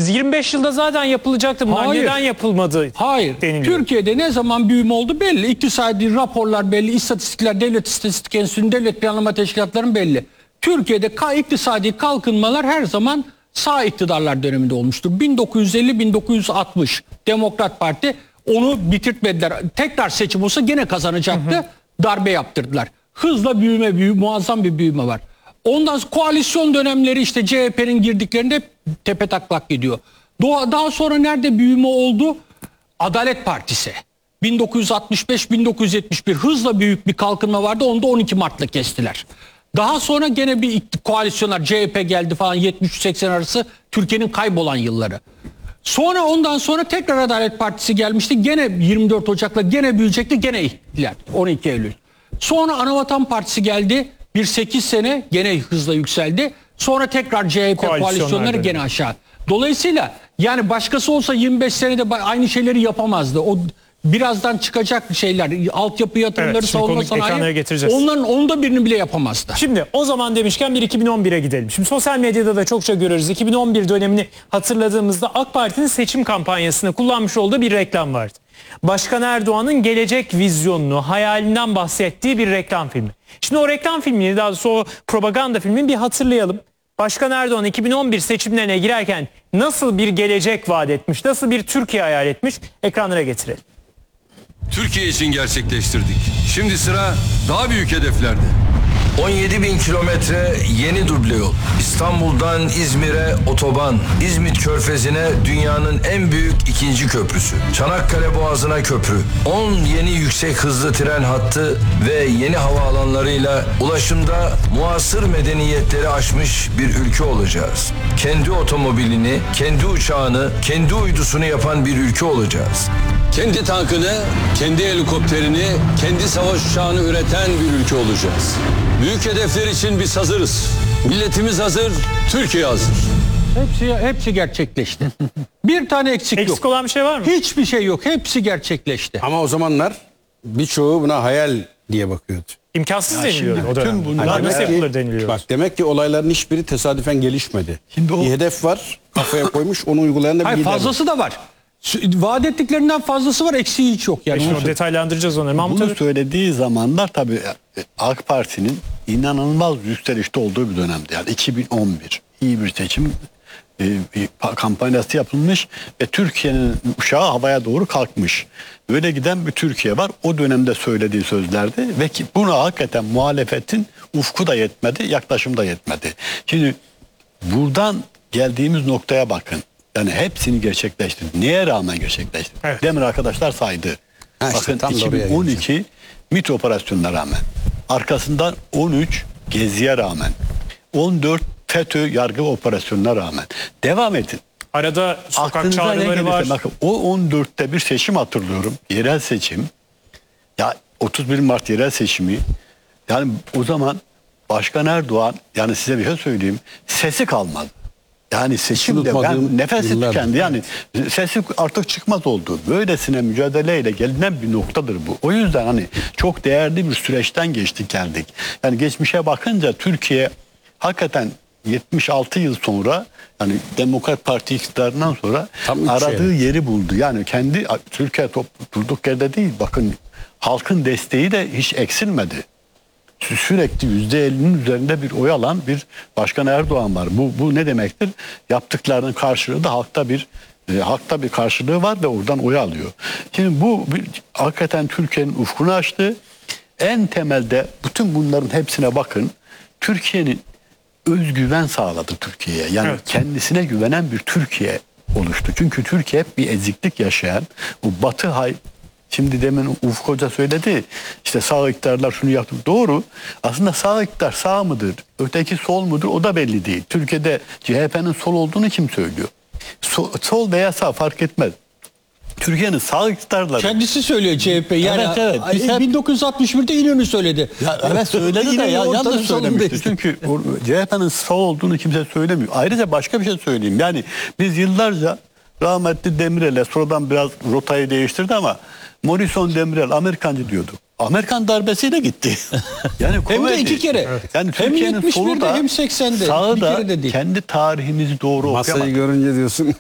25 yılda zaten yapılacaktı. Bunlar Hayır. neden yapılmadı? Hayır. Deniliyor. Türkiye'de ne zaman büyüme oldu belli. İktisadi raporlar belli. İstatistikler, Devlet İstatistik Enstitüsü'nün, Devlet Planlama Teşkilatları'nın belli. Türkiye'de iktisadi kalkınmalar her zaman sağ iktidarlar döneminde olmuştur. 1950-1960 Demokrat Parti onu bitirtmediler. Tekrar seçim olsa gene kazanacaktı. Darbe yaptırdılar. Hızla muazzam bir büyüme var. Ondan sonra koalisyon dönemleri işte CHP'nin girdiklerinde tepetaklak gidiyor. Daha sonra nerede büyüme oldu? Adalet Partisi. 1965-1971 hızla büyük bir kalkınma vardı. Onu da 12 Mart'la kestiler. Daha sonra gene bir koalisyonlar, CHP geldi falan, 73-80 arası Türkiye'nin kaybolan yılları. Sonra ondan sonra tekrar Adalet Partisi gelmişti. Gene 24 Ocak'la gene büyüyecekti. Gene ihtilal. 12 Eylül. Sonra Anavatan Partisi geldi. 8 sene gene hızla yükseldi. Sonra tekrar CHP koalisyonları gene aşağı. Dolayısıyla yani başkası olsa 25 senede aynı şeyleri yapamazdı. O birazdan çıkacak şeyler, altyapı yatırımları, Evet, savunma sanayi, onların onda birini bile yapamazdı. Şimdi o zaman demişken bir 2011'e gidelim. Şimdi sosyal medyada da çokça görüyoruz. 2011 dönemini hatırladığımızda AK Parti'nin seçim kampanyasında kullanmış olduğu bir reklam vardı. Başkan Erdoğan'ın gelecek vizyonunu, hayalinden bahsettiği bir reklam filmi. Şimdi o reklam filmini, daha doğrusu o propaganda filmini bir hatırlayalım. Başkan Erdoğan 2011 seçimlerine girerken nasıl bir gelecek vaat etmiş, nasıl bir Türkiye hayal etmiş, ekranlara getirelim. Türkiye için gerçekleştirdik. Şimdi sıra daha büyük hedeflerde. 17.000 kilometre yeni duble yol. İstanbul'dan İzmir'e otoban. İzmit Körfezi'ne dünyanın en büyük ikinci köprüsü. Çanakkale Boğazı'na köprü. 10 yeni yüksek hızlı tren hattı ve yeni havaalanlarıyla ulaşımda muasır medeniyetleri aşmış bir ülke olacağız. Kendi otomobilini, kendi uçağını, kendi uydusunu yapan bir ülke olacağız. Kendi tankını, kendi helikopterini, kendi savaş uçağını üreten bir ülke olacağız. Büyük hedefler için biz hazırız. Milletimiz hazır, Türkiye hazır. Hepsi gerçekleşti. Bir tane eksik yok. Eksik olan bir şey var mı? Hiçbir şey yok. Hepsi gerçekleşti. Ama o zamanlar birçoğu buna hayal diye bakıyordu. İmkansız deniliyor o dönem. Bütün bunlar Nasıl yapılır deniliyor. Bak demek ki olayların hiçbiri tesadüfen gelişmedi. Şimdi bir hedef var, kafaya koymuş, onu uygulayan da bir lider var. Fazlası da var. Vaat ettiklerinden fazlası var, eksiği hiç yok yani. Şimdi detaylandıracağız onları. Bunu söylediği zamanlar tabii AK Parti'nin inanılmaz yükselişte olduğu bir dönemdi. Yani 2011 iyi bir seçim kampanyası yapılmış ve Türkiye'nin uçağı havaya doğru kalkmış. Böyle giden bir Türkiye var. O dönemde söylediği sözlerdi ve ki buna hakikaten muhalefetin ufku da yetmedi, yaklaşım da yetmedi. Şimdi buradan geldiğimiz noktaya bakın. Yani hepsini gerçekleştirdi. Neye rağmen gerçekleştirdi? Evet. Demin arkadaşlar saydı. İşte Bakın 2012 MİT operasyonuna rağmen, arkasından 13 Gezi'ye rağmen, 14 FETÖ yargı operasyonuna rağmen devam edin. Arada sokak Aklınıza ne çağrıları gelirse var. bakın, o 14'te bir seçim hatırlıyorum. Yerel seçim. Ya 31 Mart yerel seçimi. Yani o zaman Başkan Erdoğan, yani size bir şey söyleyeyim, sesi kalmadı. Yani seçimde nefesi tükendi. Yani sesi artık çıkmaz oldu. Böylesine mücadeleyle gelinen bir noktadır bu. O yüzden hani çok değerli bir süreçten geçtik geldik. Yani geçmişe bakınca Türkiye hakikaten 76 yıl sonra, yani Demokrat Parti iktidarından sonra aradığı yeri buldu. Yani kendi Türkiye durduk yerde değil. Bakın halkın desteği de hiç eksilmedi. Sürekli %50'nin üzerinde bir oy alan bir Başkan Erdoğan var. Bu ne demektir? Yaptıklarının karşılığı da halkta bir karşılığı var ve oradan oy alıyor. Şimdi bu hakikaten Türkiye'nin ufkunu açtı. En temelde bütün bunların hepsine bakın. Türkiye'nin özgüven sağladı Türkiye'ye. Yani kendisine güvenen bir Türkiye oluştu. Çünkü Türkiye hep bir eziklik yaşayan, bu şimdi demin Ufuk Hoca söyledi, işte sağ iktidarlar şunu yaptı. Doğru. Aslında sağ iktidar sağ mıdır, öteki sol mudur, o da belli değil. Türkiye'de CHP'nin sol olduğunu kim söylüyor? Sol veya sağ fark etmez. Türkiye'nin sağ iktidarları. Kendisi söylüyor CHP. Yani evet. 1961'de İnönü söyledi. Evet söyledi de yanlış söylemişti. Çünkü CHP'nin sağ olduğunu kimse söylemiyor. Ayrıca başka bir şey söyleyeyim. Yani biz yıllarca rahmetli Demirel'e, sonradan biraz rotayı değiştirdi ama Morrison Demirel Amerikancı diyorduk. Amerikan darbesiyle gitti. Yani hem de iki kere. Yani hem Türkiye'nin 71'de hem 80'de. sağı bir da kere de değil. kendi tarihimizi doğru Masayı okuyamadı. görünce diyorsun.